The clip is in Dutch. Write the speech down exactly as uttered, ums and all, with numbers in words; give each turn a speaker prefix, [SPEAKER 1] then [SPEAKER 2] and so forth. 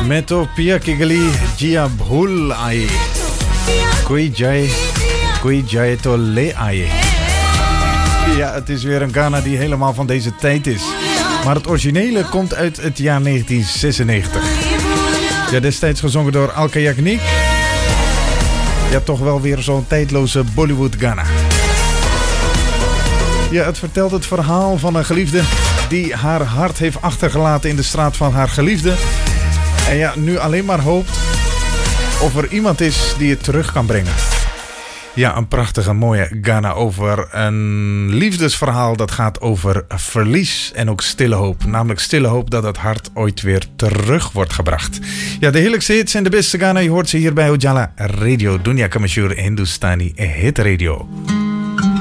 [SPEAKER 1] मैं तो पिया की गली जिया भूल आए, कोई जाए, कोई जाए तो le आए. Ja, het is weer een Ghana die helemaal van deze tijd is. Maar het originele komt uit het jaar negentien zesennegentig. Ja, destijds gezongen door Alka Yagnik. Ja, toch wel weer zo'n tijdloze Bollywood Ghana. Ja, het vertelt het verhaal van een geliefde die haar hart heeft achtergelaten in de straat van haar geliefde. En ja, nu alleen maar hoopt of er iemand is die het terug kan brengen. Ja, een prachtige mooie Ghana over een liefdesverhaal dat gaat over verlies en ook stille hoop. Namelijk stille hoop dat het hart ooit weer terug wordt gebracht. Ja, de heerlijkste hits en de beste Ghana, je hoort ze hier bij Ujala Radio. Dunia Kamashur Hindustani Hit Radio.